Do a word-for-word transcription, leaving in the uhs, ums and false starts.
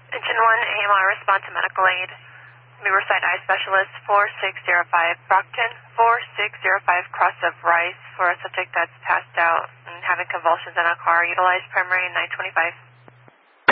Engine one, A M R, respond to medical aid. Riverside Eye Specialist, four six zero five, Brockton, four six zero five, cross of Rice, for a subject that's passed out and having convulsions in a car. Utilize primary nine twenty-five.